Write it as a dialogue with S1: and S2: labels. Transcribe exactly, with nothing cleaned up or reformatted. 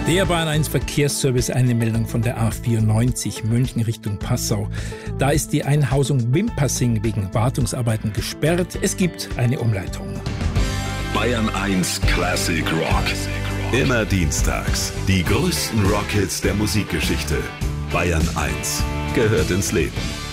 S1: Der Bahn eins Verkehrsservice, eine Meldung von der A vierundneunzig München Richtung Passau. Da ist die Einhausung Wimpassing wegen Wartungsarbeiten gesperrt. Es gibt eine Umleitung.
S2: Bayern eins Classic Rock. Immer dienstags. Die größten Rockhits der Musikgeschichte. Bayern eins gehört ins Leben.